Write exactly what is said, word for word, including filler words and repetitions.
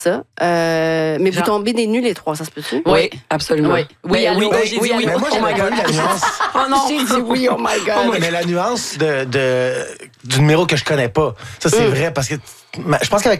ça. Euh, mais Genre... vous tombez des nuls les trois, ça se peut-tu? Oui, absolument. Oui, oui, oui, allô, oui, j'ai oui, dit oui. Mais moi, j'aimais quand même la nuance. Oh non! J'ai dit oui, oh my God. Oh, mais la nuance de, de, du numéro que je connais pas. Ça, c'est mm. vrai, parce que je pense qu'avec